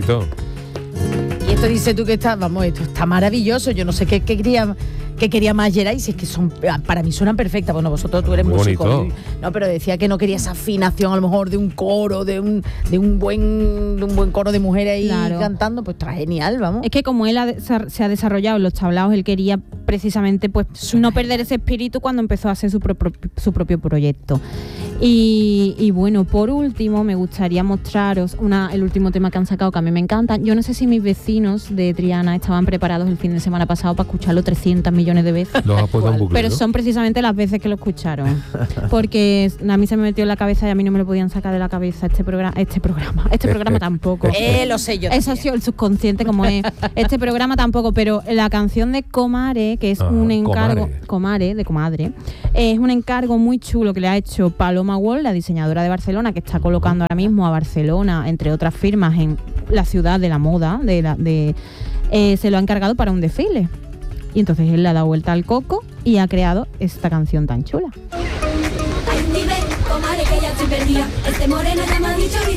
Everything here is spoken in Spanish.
bonito. Y esto dice tú que está, vamos, esto está maravilloso. Yo no sé qué quería más Geray, si es que son, para mí suenan perfectas. Bueno, tú eres muy músico. bonito. No, pero decía que no quería esa afinación a lo mejor de un coro, de un buen coro de mujeres ahí cantando, pues está genial, vamos. Es que como él se ha desarrollado en los tablaos, él quería precisamente pues no perder ese espíritu cuando empezó a hacer su propio proyecto. Y bueno, por último me gustaría mostraros el último tema que han sacado, que a mí me encanta. Yo no sé si mis vecinos de Triana estaban preparados el fin de semana pasado para escucharlo 300 millones de veces. Los has puesto en bucle, pero ¿no? son precisamente las veces que lo escucharon. Porque a mí se me metió en la cabeza y a mí no me lo podían sacar de la cabeza este programa tampoco. Lo sé yo. Eso ha sido el subconsciente como es. Este programa tampoco, pero la canción de Comare, que es un encargo... Comare, de Comadre. Es un encargo muy chulo que le ha hecho Paloma Wall, la diseñadora de Barcelona, que está colocando ahora mismo a Barcelona, entre otras firmas, en la ciudad de la moda, se lo ha encargado para un desfile. Y entonces él le ha dado vuelta al coco y ha creado esta canción tan chula. Hay un nivel, Comare, que ya estoy perdida. Este moreno ya me ha dicho